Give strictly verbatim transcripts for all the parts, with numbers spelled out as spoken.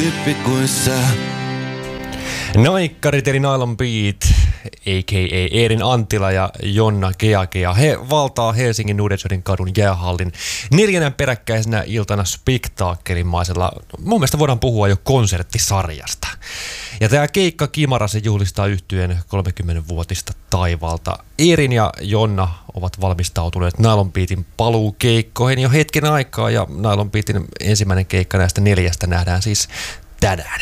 tyyppi kuin sä. Naikkarit eli Nylon Beat, a k a. Eerin Anttila ja Jonna Keakea. He valtaa Helsingin Nudesjodin kadun jäähallin neljänä peräkkäisenä iltana spektaakkelimaisella. Mun mielestä voidaan puhua jo konserttisarjasta. Ja tämä keikka Kimarassa juhlistaa yhtyeen kolmekymmenvuotista taivalta. Eerin ja Jonna ovat valmistautuneet Nylon Beatin paluukeikkoihin jo hetken aikaa, ja Nylon Beatin ensimmäinen keikka näistä neljästä nähdään siis tänään.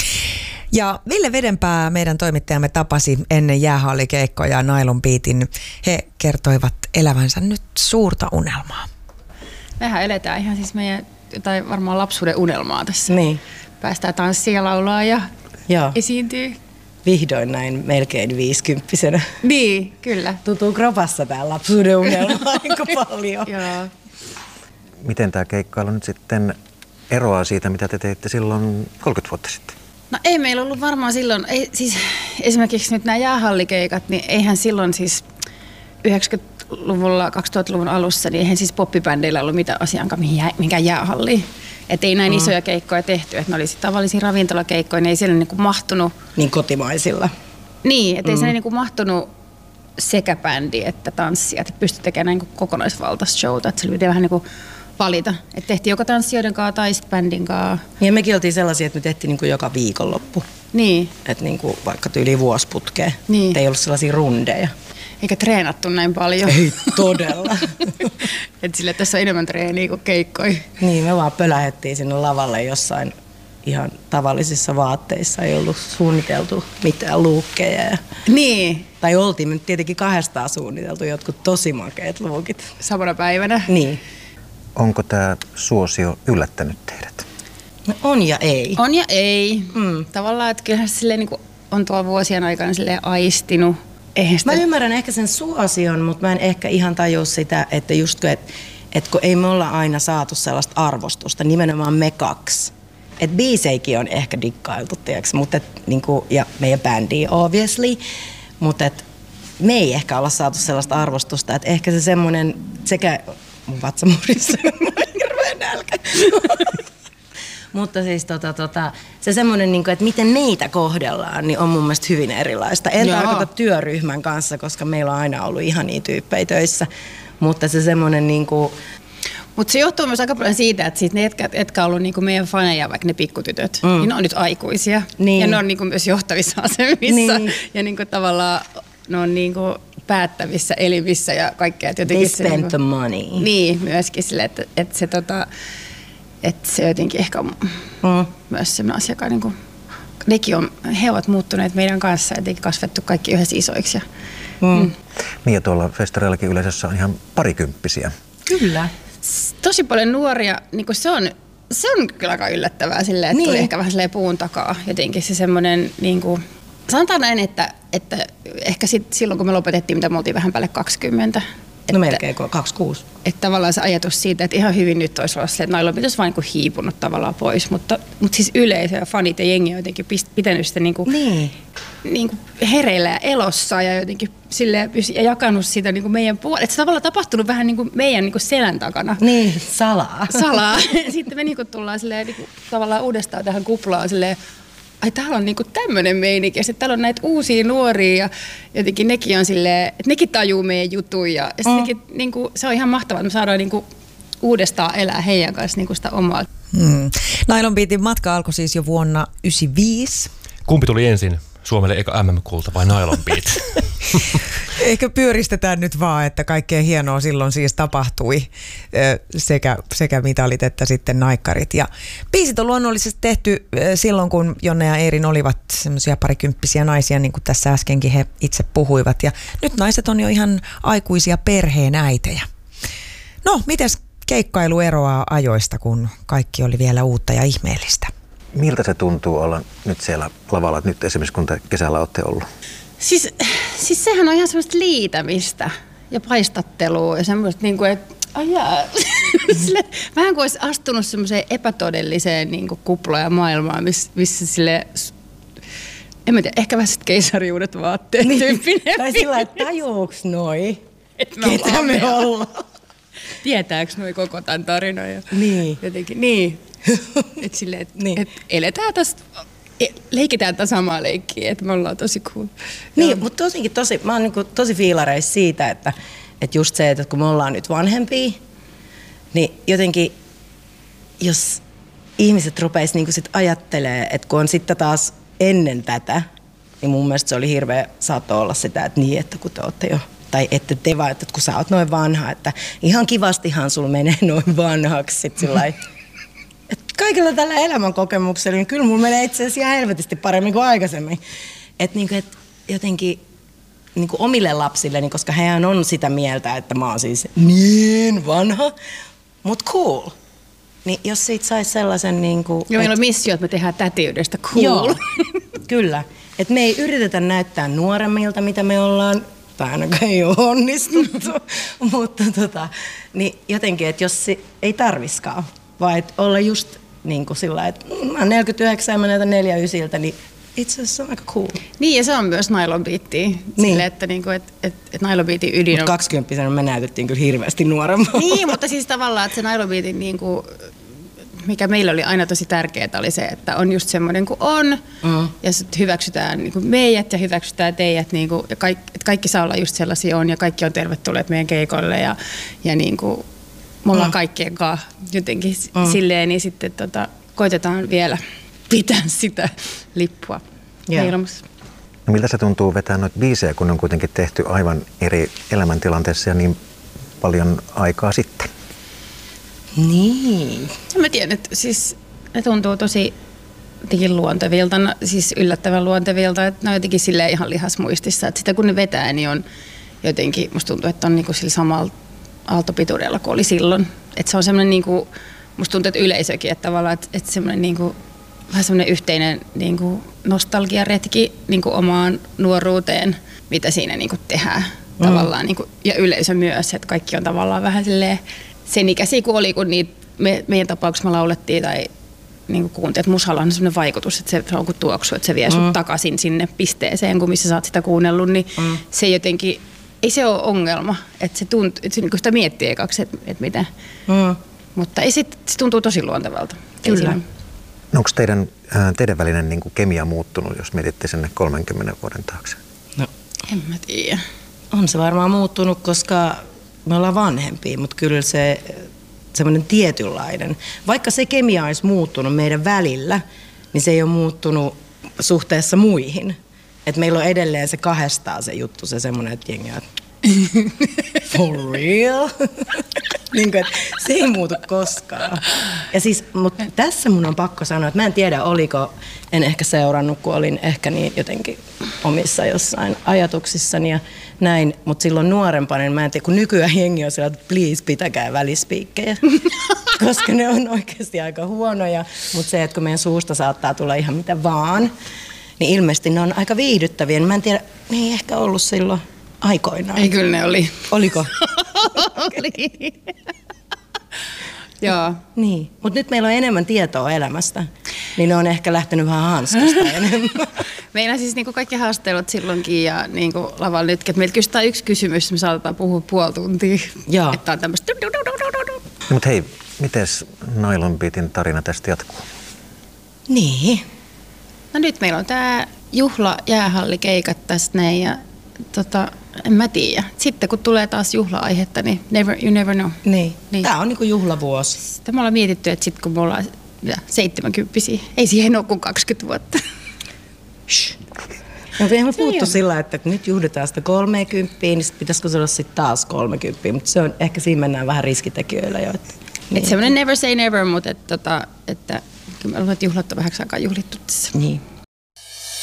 Ja Ville Vedenpää, meidän toimittajamme, tapasi ennen jäähallikeikkoja Nylon Beatin. He kertoivat elävänsä nyt suurta unelmaa. Mehän eletään ihan siis meidän jotain varmaan lapsuuden unelmaa tässä. Niin. Päästään tanssia ja laulaa ja Joo. esiintyy. Vihdoin näin melkein viisikymppisenä. Niin, kyllä. Tuntuu kropassa tää lapsuuden unelma aika paljon. Joo. Miten tämä keikkailu nyt sitten eroaa siitä, mitä te teitte silloin kolmekymmentä vuotta sitten? No ei meillä ollut varmaan silloin, ei, siis esimerkiksi nyt nämä jäähallikeikat, niin eihän silloin siis yhdeksänkymmentäluvulla, kaksituhattaluvun alussa, niin eihän siis poppibändeillä ollut mitään asiankaan mihinkään jäähalliin. Että ei näin mm. isoja keikkoja tehty, että ne oli tavallisia ravintolakeikkoja, ne ei siellä niinku mahtunut. Niin kotimaisilla. Niin, että mm. ei siellä niinku mahtunut sekä bändi että tanssia, että pystyi tekemään niinku kokonaisvaltaista showta, että se oli vähän niinku valita. Että tehtiin joko tanssijoiden kanssa tai sitten bändin kanssa. Ja mekin oltiin sellaisia, että me tehtiin niinku joka viikonloppu. Niin. Että niinku vaikka tyyli vuosiputkeen. Niin. Ei ollut sellaisia rundeja. Eikä treenattu näin paljon. Ei todella. Että sille tässä on enemmän treeniä kuin keikkoja. Niin, me vaan pölähettiin sinne lavalle jossain ihan tavallisissa vaatteissa. Ei ollut suunniteltu mitään luukkeja. Ja... Niin. Tai oltiin me tietenkin kahdestaan suunniteltu jotkut tosi makeat luukit. Samana päivänä. Niin. Onko tämä suosio yllättänyt teidät? No on ja ei. On ja ei. Mm. Tavallaan, että kyllähän se niin on tuolla vuosien aikana aistinut. Sitä... Mä ymmärrän ehkä sen suosion, mutta mä en ehkä ihan tajua sitä, että just kun, et, et kun ei me olla aina saatu sellaista arvostusta, nimenomaan me kaksi. Että biiseikin on ehkä dikkailtu, tiiäks, mutta et, niinku, ja meidän bändi obviously, mutta et, me ei ehkä olla saatu sellaista arvostusta, että ehkä se semmoinen sekä mun vatsamurissa, mulla on hirveä nälkä. Mutta siis tota, tota, se semmoinen, niin että miten meitä kohdellaan, niin on mun mielestä hyvin erilaista. En Jaa. tarkoita työryhmän kanssa, koska meillä on aina ollut ihania tyyppejä töissä. Mutta se semmoinen niin kuin... Mutta se johtuu myös aika paljon siitä, että siitä ne, jotka, jotka on ollut niinku meidän faneja, vaikka ne pikkutytöt, mm. niin ne on nyt aikuisia. Niin. Ja ne on niinku myös johtavissa asemissa. Niin. Ja niinku tavallaan ne on niinku päättävissä elimissä ja kaikkea. They spend niinku, the money. Niin, myöskin sille, että, että se tota... Että se jotenkin ehkä on mm. myös sellainen asia, joka niin kuin, nekin on, he ovat muuttuneet meidän kanssa, jotenkin kasvettu kaikki yhdessä isoiksi. Ja, mm. Mm. Niin ja tuolla festareillakin yleisössä on ihan parikymppisiä. Kyllä. Tosi paljon nuoria, niin kuin se, on, se on kyllä aika yllättävää silleen, että niin. Tuli ehkä vähän silleen puun takaa jotenkin se semmoinen, niin kuin, sanotaan näin, että, että ehkä sit, silloin kun me lopetettiin, mitä me oltiin vähän päälle kaksikymmentä. No melkein kaksikymmentäkuusi. Että tavallaan se ajatus siitä, että ihan hyvin nyt olisi olla se, että Nylon pitäisi vain niin hiipunut tavallaan pois, mutta, mutta siis yleisö ja fanit ja jengi on jotenkin pitänyt sitä niin kuin, niin. Niin kuin hereillä ja elossa ja jotenkin silleen, ja jakanut sitä niin kuin meidän puolelle. Että se tavallaan tapahtunut vähän niin kuin meidän niin kuin selän takana. Niin, salaa. Salaa. Sitten me niin kuin tullaan silleen, niin kuin, tavallaan uudestaan tähän kuplaan silleen, ai täällä on niinku tämmöinen meininki ja sitten täällä on näitä uusia nuoria ja jotenkin nekin on silleen, että nekin tajuu meidän jutun ja, ja mm. nekin, niinku, se on ihan mahtavaa, että me saadaan niinku uudestaan elää heidän kanssa niinku sitä omaa. Hmm. Nylon Beatin matka alkoi siis jo vuonna yhdeksänkymmentäviisi. Kumpi tuli ensin? Suomelle eka M M-kulta vai Nylon Beat? Ehkä pyöristetään nyt vaan, että kaikkea hienoa silloin siis tapahtui, sekä, sekä mitalit että sitten naikkarit. Ja biisit on luonnollisesti tehty silloin, kun Jonna ja Eerin olivat semmoisia parikymppisiä naisia, niin kuin tässä äskenkin he itse puhuivat. Ja nyt naiset on jo ihan aikuisia perheenäitejä. No, mites keikkailu eroaa ajoista, kun kaikki oli vielä uutta ja ihmeellistä? Miltä se tuntuu olla nyt siellä lavalla, nyt esimerkiksi kun te kesällä olette ollut? Siis, siis sehän on ihan semmoista liitämistä ja paistattelua ja semmoista niin kuin, että ajaa. Sille, vähän kuin olisi astunut semmoiseen epätodelliseen niin kuin kuplaan ja maailmaan, missä, missä sille, en mä tiedä, ehkä vähän sitten keisariuudet vaatteet niin, tyyppinen. Tai sillä, että tajuuks noi, ketä me ollaan. Tietääks noi koko tämän tarinan? Ja niin. Jotenkin, niin. Et silleen, et, Niin. et eletään tästä, leikitään tätä samaa leikkiä, että me ollaan tosi cool. Niin, mutta tosikin tosi, mä oon niinku tosi fiilareissa siitä, että, että just se, että kun me ollaan nyt vanhempia, niin jotenkin, jos ihmiset rupeis niinku sit ajattelee, että kun on sitten taas ennen tätä, niin mun mielestä se oli hirveä saatto olla sitä, että niin, että kun te ootte jo, tai ette te vaan, että kun sä oot noin vanha, että ihan kivastihan sul menee noin vanhaksi sit sillai. Että kaikilla tällä elämänkokemuksella, niin kyllä mulla menee itse asiassa ihan helvetisti paremmin kuin aikaisemmin. Että niinku, et jotenkin niinku omille lapsille, koska hehän on sitä mieltä, että mä oon siis niin vanha, mut cool. Niin jos siitä saisi sellaisen niinku... Joo, meillä on missio, että me tehdään tätiydestä cool. Joo, kyllä. Että me ei yritetä näyttää nuoremmilta, mitä me ollaan, tai ainakaan ei ole onnistuttu, mutta tota, niin jotenkin, että jos se ei tarviskaan, vaan että olla just niin kuin sillä, että mä oon neljäkymmentäyhdeksän ja mä näytän neljäkymmentäyhdeksältä, niin itse asiassa on aika cool. Niin, ja se on myös nylon beattiä. Niin. Silleen, että, niinku, et, et, et nylon beatin ydin Mutta on... kaksikymppisenä me näytettiin kyllä hirveästi nuorempaa. Niin, mutta siis tavallaan, että se nylon beatin, niinku, mikä meillä oli aina tosi tärkeää, oli se, että on just semmoinen kuin on, mm. ja sitten hyväksytään niinku meidät ja hyväksytään teidät, niinku, ja kaikki, että kaikki saa olla just sellaisia on, ja kaikki on tervetulleet meidän keikoille, ja, ja niinku, me ollaan mm. kaikkien kanssa jotenkin mm. silleen, niin sitten tota, koitetaan vielä pitää sitä lippua yeah. ilmassa. No miltä se tuntuu vetää noita biisejä, kun on kuitenkin tehty aivan eri elämäntilanteessa ja niin paljon aikaa sitten? Niin. Mä tiedän, että siis ne tuntuu tosi jotenkin luontevilta, no, siis yllättävän luontevilta, että ne on jotenkin silleen ihan lihasmuistissa, että sitä kun ne vetää, niin on jotenkin, musta tuntuu, että on niinku sillä samalla aaltopituudella kuin oli silloin. Että se on semmoinen, niinku, musta tuntuu, että yleisökin, että tavallaan, että, että semmoinen niinku, vähän semmoinen yhteinen niinku nostalgiaretki niinku omaan nuoruuteen, mitä siinä niinku tehdään mm. tavallaan, niinku, ja yleisö myös, että kaikki on tavallaan vähän silleen sen ikäisiä kuin oli, kun niitä me, meidän tapauksessa me laulettiin tai niin kuin kuuntelit, että musalla on sellainen vaikutus, että se on kuin tuoksu, että se vie sut mm. takaisin sinne pisteeseen, kun missä sä oot sitä kuunnellut, niin mm. se jotenkin, ei se ole ongelma, että se tuntuu, että se, niin sitä miettii ekaksi, että, että mitä, mm. mutta ei, se, se tuntuu tosi luontevalta. Kyllä. No onko teidän, teidän välinen niin kuin kemia muuttunut, jos mietitte sinne kolmenkymmenen vuoden taakse? No, en mä tiedä. On se varmaan muuttunut, koska me ollaan vanhempia, mutta kyllä se semmoinen tietynlainen, vaikka se kemia olisi muuttunut meidän välillä, niin se ei ole muuttunut suhteessa muihin. Et meillä on edelleen se kahdestaan se juttu, se semmoinen, että jengi on, for real? niin kuin, että se ei muutu koskaan. Ja siis, mutta tässä mun on pakko sanoa, että mä en tiedä, oliko, en ehkä seurannut, kun olin ehkä niin jotenkin omissa jossain ajatuksissani ja näin, mutta silloin nuorempana, niin mä en tiedä, kun nykyään jengi on sillä, että please pitäkää välispiikkejä, koska ne on oikeasti aika huonoja, mutta se, että kun meidän suusta saattaa tulla ihan mitä vaan, niin ilmeisesti ne on aika viihdyttäviä. Mä en tiedä, ne ei ehkä ollut silloin aikoinaan. Ei, kyllä ne oli. Oliko? Oli. Joo. Niin, mutta nyt meillä on enemmän tietoa elämästä, niin ne on ehkä lähtenyt vähän hanskasta enemmän. Meillä siis niinku kaikki haastattelut silloinkin ja niinku lavalla nytkin, että meiltä kysytään yksi kysymys, me saatetaan puhua puoli tuntia. Joo. Että on tämmöistä. No, mutta hei, mites Nylon Beatin tarina tästä jatkuu? Niin. No nyt meillä on tää juhla jäähallikeikat tästä näin ja tota, en mä tiedä. Sitten kun tulee taas juhla-aihetta, niin never, you never know. Niin. Niin. Tää on niinku juhlavuosi. Sitten me ollaan mietitty, että sitten kun me ollaan seitsemänkymppisiä, ei siihen ole kuin kaksikymmentä vuotta. Shh. No eihän me puhuttu sillä, että nyt juhlitaan sitä kolmekymppiä, niin pitäisikö se olla sitten taas kolmekymppiä, mutta se on, ehkä siinä mennään vähän riskitekijöillä jo. Että, niin. Et semmoinen never say never, mutta et, tota, että kyllä me ollaan juhlattu vähäksi aikaa juhlittu tässä. Niin.